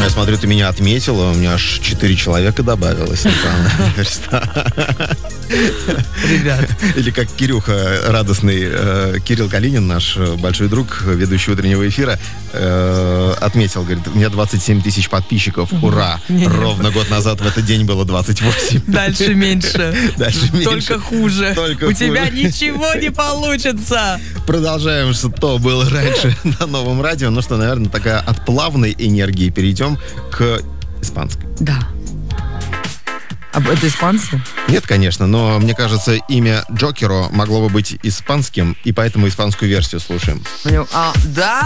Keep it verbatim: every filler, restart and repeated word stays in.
Я смотрю, ты меня отметила, у меня аж четыре человека добавилось. Ребят. Или как Кирюха радостный, э, Кирилл Калинин, наш большой друг, ведущий утреннего эфира, э, отметил, говорит, у меня двадцать семь тысяч подписчиков, ура! Не, Ровно год назад в этот день было двадцать восемь. Дальше меньше. Дальше меньше. Только хуже. Только У хуже. тебя ничего не получится. Продолжаем, что было раньше на Новом радио. Ну что, наверное, такая от плавной энергии перейдем к испанской. Да. А это испанцы? Нет, конечно, но мне кажется, имя Джокеро могло бы быть испанским, и поэтому испанскую версию слушаем. А, да?